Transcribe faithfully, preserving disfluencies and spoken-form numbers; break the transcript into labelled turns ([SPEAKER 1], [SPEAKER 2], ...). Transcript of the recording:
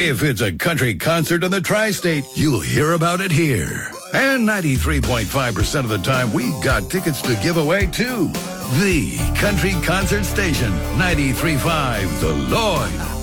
[SPEAKER 1] If it's a country concert in the tri-state, you'll hear about it here. And ninety-three point five percent of the time, we got tickets to give away, too. The Country Concert Station, ninety-three point five, The Lloyd.